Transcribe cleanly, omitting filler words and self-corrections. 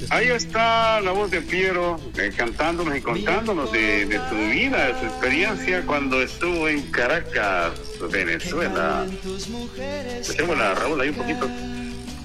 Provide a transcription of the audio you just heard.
Ahí está la voz de Piero cantándonos y contándonos de su vida, de su experiencia cuando estuvo en Caracas, Venezuela. Escuchémosla, Raúl, ahí un poquito.